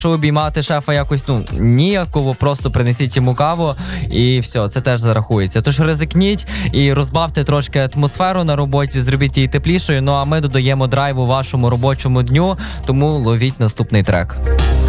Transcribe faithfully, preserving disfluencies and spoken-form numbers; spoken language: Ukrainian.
Якщо обіймати шефа якось, ну, ніяково, просто принесіть йому каву і все, це теж зарахується. Тож ризикніть і розбавте трошки атмосферу на роботі, зробіть її теплішою, ну а ми додаємо драйву вашому робочому дню, тому ловіть наступний трек.